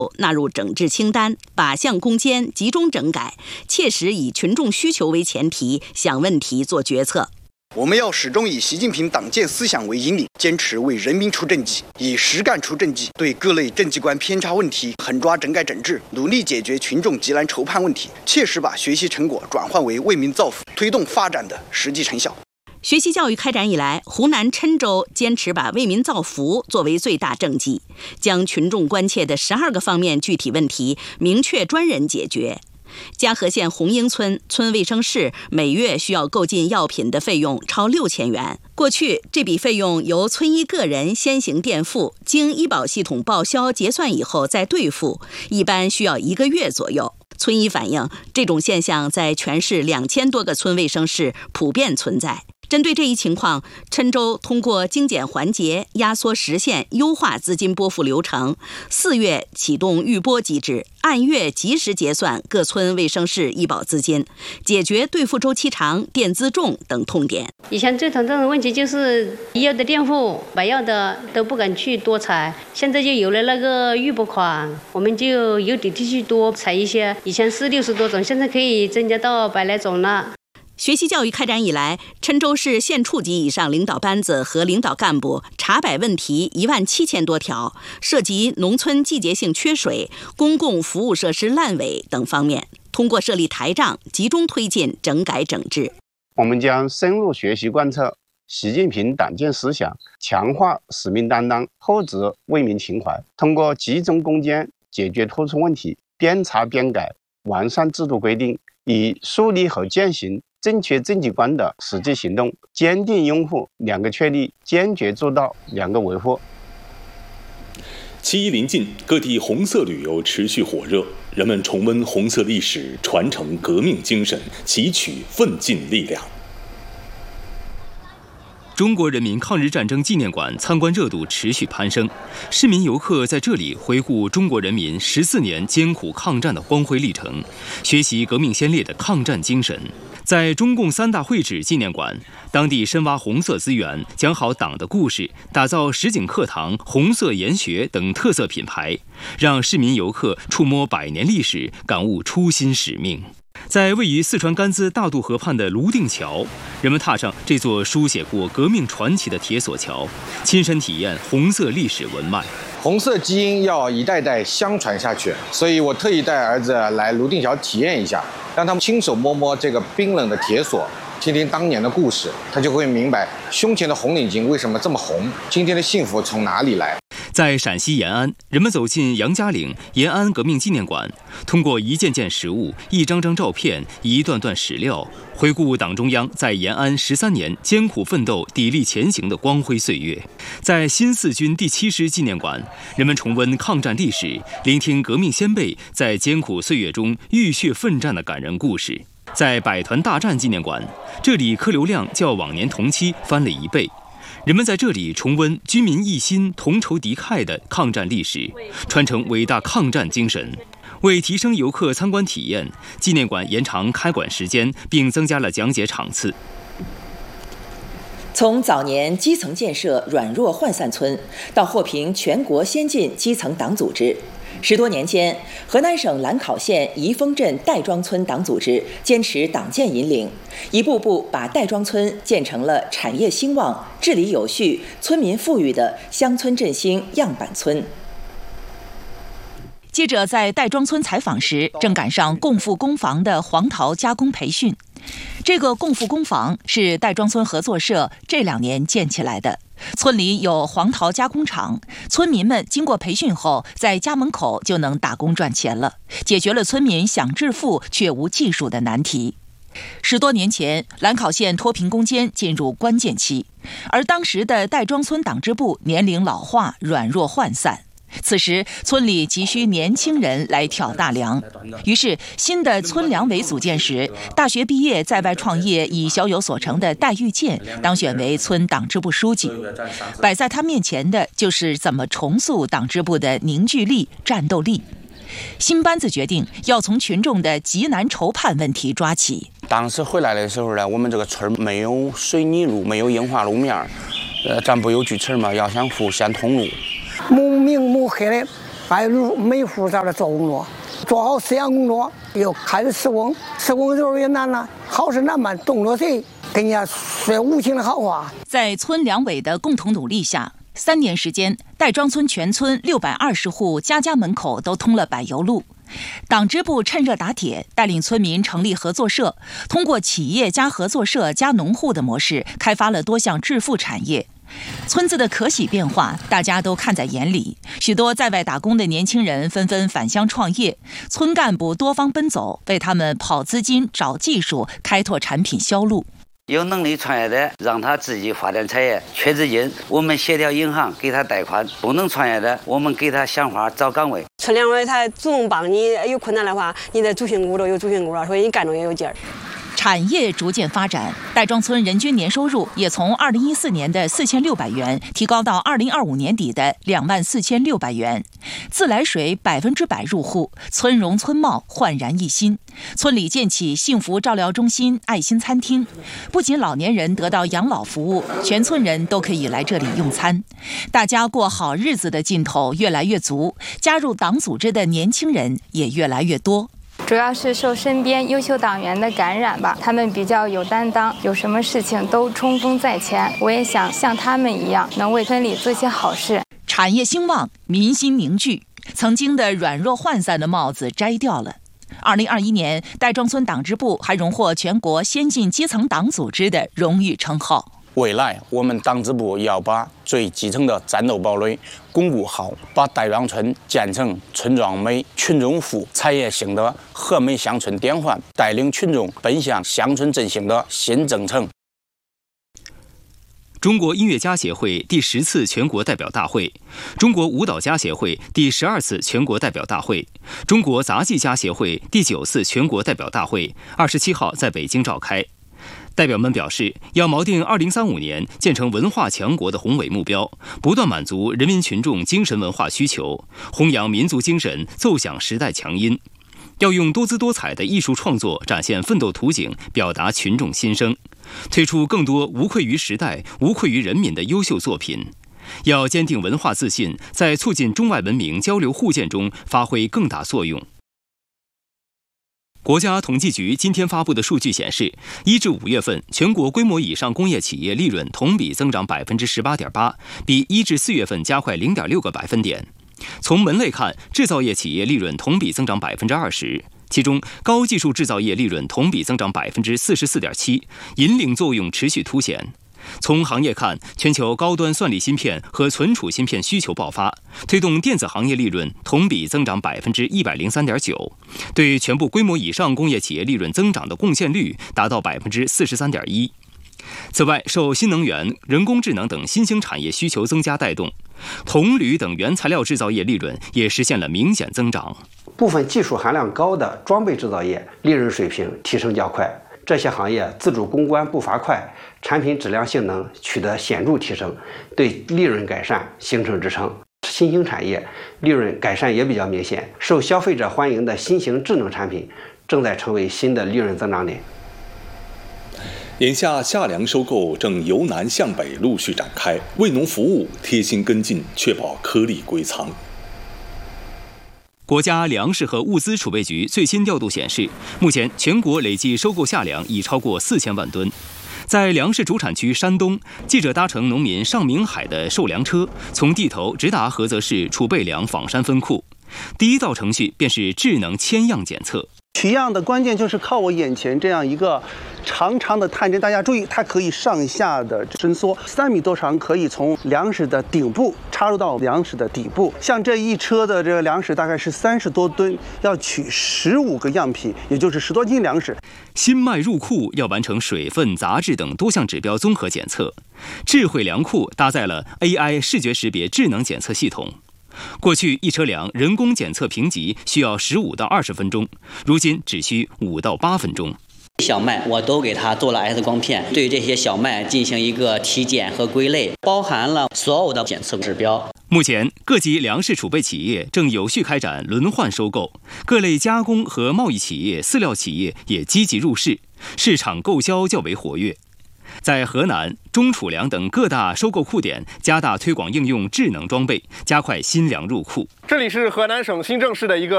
纳入整治清单，靶向攻坚，集中整改，切实以群众需求为前提，想问题做决策。 我们要始终以习近平党建思想为引领，坚持为人民出政绩，以实干出政绩，对各类政绩观偏差问题狠抓整改整治，努力解决群众急难愁盼问题，切实把学习成果转换为为民造福、推动发展的实际成效。 学习教育开展以来，湖南郴州坚持把为民造福作为最大政绩，将群众关切的12个方面具体问题明确专人解决。嘉禾县红英村村卫生室每月需要购进药品的费用超6000元。过去这笔费用由村医个人先行垫付，经医保系统报销结算以后再兑付，一般需要1个月左右。村医反映，这种现象在全市2000多个村卫生室普遍存在。针对这一情况，郴州通过精简环节、压缩时限、优化资金拨付流程，4月启动预拨机制，按月及时结算各村卫生室医保资金，解决兑付周期长、垫资重等痛点。 以前最头痛的问题就是医药的垫付，买药的都不敢去多采，现在就有了那个预拨款，我们就有底气去多采一些。以前是60多种，现在可以增加到100来种了。 学习教育开展以来，郴州市县处级以上领导班子和领导干部查摆问题17000多条，涉及农村季节性缺水、公共服务设施烂尾等方面，通过设立台账，集中推进整改整治。 我们将深入学习贯彻习近平党建思想，强化使命担当，厚植为民情怀，通过集中攻坚解决突出问题，边查边改，完善制度规定，以树立和践行正确政绩观的实际行动，坚定拥护2个确立，坚决做到2个维护。 7·1临近，各地红色旅游持续火热，人们重温红色历史，传承革命精神，汲取奋进力量。 中国人民抗日战争纪念馆参观热度持续攀升，市民游客在这里回顾中国人民14年艰苦抗战的光辉历程，学习革命先烈的抗战精神。在中共3大会址纪念馆，当地深挖红色资源，讲好党的故事，打造实景课堂、红色研学等特色品牌，让市民游客触摸100年历史，感悟初心使命。在位于四川甘孜大渡河畔的泸定桥，人们踏上这座书写过革命传奇的铁索桥，亲身体验红色历史文脉。 红色基因要一代代相传下去，所以我特意带儿子来泸定桥体验一下，让他们亲手摸摸这个冰冷的铁索，听听当年的故事，他就会明白胸前的红领巾为什么这么红，今天的幸福从哪里来。 在陕西延安，人们走进杨家岭延安革命纪念馆，通过一件件实物、一张张照片、一段段史料，回顾党中央在延安13年艰苦奋斗、砥砺前行的光辉岁月。在新四军第7师纪念馆，人们重温抗战历史，聆听革命先辈在艰苦岁月中浴血奋战的感人故事。在百团大战纪念馆，这里客流量较往年同期翻了1倍。人们在这里重温军民一心、同仇敌忾的抗战历史，传承伟大抗战精神。为提升游客参观体验，纪念馆延长开馆时间，并增加了讲解场次。 从早年基层建设软弱涣散村，到获评全国先进基层党组织，10多年间，河南省兰考县宜丰镇戴庄村党组织坚持党建引领，一步步把戴庄村建成了产业兴旺、治理有序、村民富裕的乡村振兴样板村。 记者在戴庄村采访时，正赶上共富工房的黄桃加工培训。这个共富工房是戴庄村合作社这2年建起来的。村里有黄桃加工厂，村民们经过培训后，在家门口就能打工赚钱了，解决了村民想致富却无技术的难题。10多年前，兰考县脱贫攻坚进入关键期，而当时的戴庄村党支部年龄老化、软弱涣散。此时，村里急需年轻人来挑大梁。于是，新的村两委组建时，大学毕业在外创业已小有所成的戴玉建当选为村党支部书记。摆在他面前的就是怎么重塑党支部的凝聚力、战斗力。新班子决定要从群众的急难愁盼问题抓起。 当时回来的时候呢，我们这个村没有水泥路，没有硬化路面，咱不有句词嘛，要想富先通路。 慕名慕黑的还有每户在这做工作，做好饲养工作，又开始施工，施工的时候也难了，好事难办，动了谁跟人家说无情的好话。 在村两委的共同努力下，3年时间，戴庄村全村620户家家门口都通了柏油路。党支部趁热打铁，带领村民成立合作社，通过企业加合作社加农户的模式，开发了多项致富产业。村子的可喜变化，大家都看在眼里。许多在外打工的年轻人纷纷返乡创业，村干部多方奔走，为他们跑资金、找技术、开拓产品销路。 有能力创业的，让他自己发展产业，缺资金，我们协调银行给他贷款；不能创业的，我们给他想法找岗位。 村两委他主动帮你，有困难的话，你的主心骨都有主心骨了，所以你干着也有劲儿。 产业逐渐发展，戴庄村人均年收入也从2014年的4600元提高到2025年底的24600元。自来水100%入户，村容村貌焕然一新。村里建起幸福照料中心、爱心餐厅，不仅老年人得到养老服务，全村人都可以来这里用餐。大家过好日子的劲头越来越足，加入党组织的年轻人也越来越多。 主要是受身边优秀党员的感染吧，他们比较有担当，有什么事情都冲锋在前。我也想像他们一样，能为村里做些好事。 产业兴旺，民心凝聚，曾经的软弱涣散的帽子摘掉了。2021年，戴庄村党支部还荣获全国先进基层党组织的荣誉称号。 未来我们党支部要把最基层的战斗堡垒巩固好，把戴庄村建成村庄美、群众富、产业兴的和美乡村典范，带领群众奔向乡村振兴的新征程。 中国音乐家协会第10次全国代表大会，中国舞蹈家协会第12次全国代表大会，中国杂技家协会第9次全国代表大会27号在北京召开。代表们表示，要锚定2035年建成文化强国的宏伟目标，不断满足人民群众精神文化需求，弘扬民族精神，奏响时代强音。要用多姿多彩的艺术创作展现奋斗图景，表达群众心声，推出更多无愧于时代、无愧于人民的优秀作品。要坚定文化自信，在促进中外文明交流互鉴中发挥更大作用。国家统计局今天发布的数据显示，1至5月份全国规模以上工业企业利润同比增长18.8%，比1至4月份加快0.6个百分点。从门类看，制造业企业利润同比增长20%，其中高技术制造业利润同比增长44.7%，引领作用持续凸显。从行业看，全球高端算力芯片和存储芯片需求爆发，推动电子行业利润同比增长103.9%，对全部规模以上工业企业利润增长的贡献率达到43.1%。此外，受新能源、人工智能等新兴产业需求增加带动，铜铝等原材料制造业利润也实现了明显增长。 部分技术含量高的装备制造业利润水平提升较快，这些行业自主攻关步伐快，产品质量性能取得显著提升，对利润改善形成支撑。新兴产业利润改善也比较明显，受消费者欢迎的新型智能产品正在成为新的利润增长点。 眼下夏粮收购正由南向北陆续展开，为农服务贴心跟进，确保颗粒归仓。 国家粮食和物资储备局最新调度显示，目前全国累计收购夏粮已超过4000万吨。在粮食主产区山东，记者搭乘农民尚明海的售粮车，从地头直达菏泽市储备粮仿山分库。第一道程序便是智能签样检测。 取样的关键就是靠我眼前这样一个长长的探针，大家注意，它可以上下的伸缩，3米多长，可以从粮食的顶部插入到粮食的底部。像这一车的这个粮食大概是30多吨，要取15个样品，也就是10多斤粮食。 新麦入库要完成水分、杂质等多项指标综合检测。智慧粮库搭载了 AI 视觉识别智能检测系统。过去一车粮人工检测评级需要15到20分钟，如今只需5到8分钟。 小麦我都给它做了 X 光片，对这些小麦进行一个体检和归类，包含了所有的检测指标。 目前，各级粮食储备企业正有序开展轮换收购，各类加工和贸易企业、饲料企业也积极入市，市场购销较为活跃。 在河南、中储粮等各大收购库点加大推广应用智能装备，加快新粮入库。 这里是河南省新郑市的一个